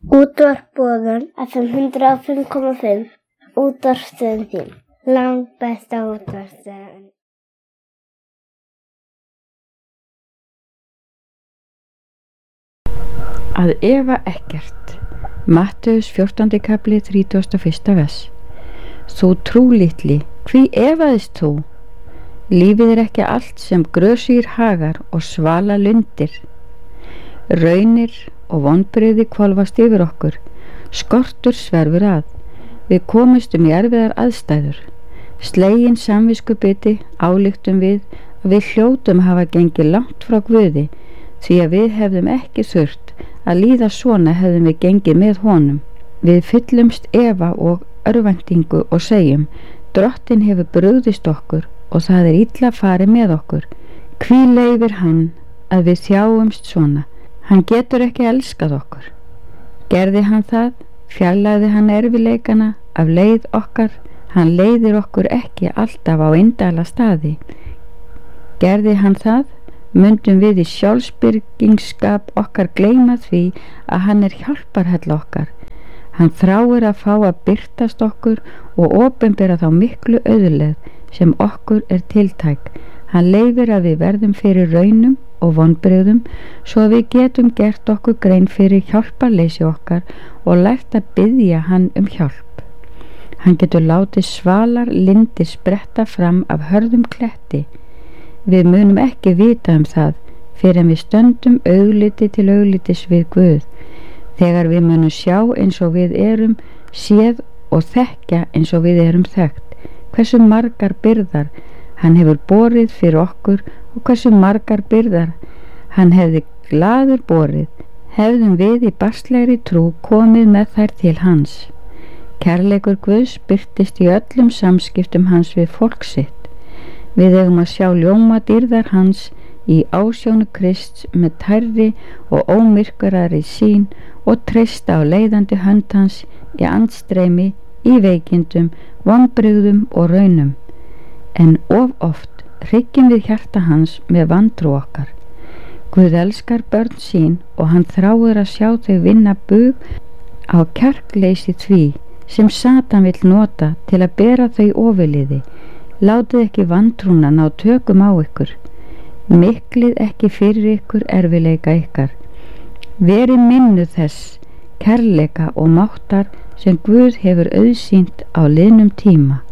Útvarp Boðun FM 105,5. Útvarpsstöðin þín. Langt besta útvarpsstöðin. Að efa ekkert. Matteus 14. kapli 31. vers. Þú trúlitli, hví efaðist þú? Lífið er ekki allt sem grösugir hagar og svala lundir. Raunir og vonbrigði hvolfast yfir okkur. Skortur sverfur að. Við komumstum í erfiðar aðstæður. Slegin samviskubiti ályktum við að við hljótum hafa gengið langt frá Guði, því að við hefðum ekki þurft að líða svona hefðum við gengið með honum. Við fyllumst efa og örvæntingu og segjum: Drottinn hefur brugðist okkur og það er illa farið með okkur. Hví leyfir hann að við þjáumst svona? Hann getur ekki elskað okkur. Gerði hann það, fjarlægði hann erfileikana af leið okkar. Hann leiðir okkur ekki alltaf á indæla staði. Gerði hann það, mundum við í sjálfsbyrgingskap okkar gleyma því að hann er hjálparhella okkar. Hann þráir að fá að birtast okkur og opinbera þá miklu auðlegð sem okkur er tiltæk. Hann leyfir að við verðum fyrir raunum og vonbrigðum svo að við getum gert okkur grein fyrir hjálparleysi okkar og lært að biðja hann um hjálp. Hann getur látið svalar lindir spretta fram af hörðum kletti. Við munum ekki vita um það fyrir en við stöndum augliti til auglitis við Guð. Þegar við munum sjá eins og við erum séð og þekkja eins og við erum þekkt. Hversu margar byrðar hann hefur borið fyrir okkur og hversu margar byrðar hann hefði glaður borið, hefðum við í barslegri trú komið með þær til hans. Kærleikur Guðs birtist í öllum samskiptum hans við fólk sitt. Við eigum að sjá ljóma dýrðar hans í ásjónu Krists með tærri og ómyrkvarari sýn og treysta á leiðandi hönd hans í andstreymi, í veikindum, vonbrigðum og raunum. En of oft hryggjum við hjarta hans með vantrú okkar. Guð elskar börn sín og hann þráir að sjá þau vinna bug á kjarkleysi því sem Satan vill nota til að bera þau ofurliði. Látið ekki vantrúna ná tökum á ykkur. Miklið ekki fyrir ykkur erfileika ykkar. Verið minnu þess kærleika og máttar sem Guð hefur auðsýnt á liðnum tíma.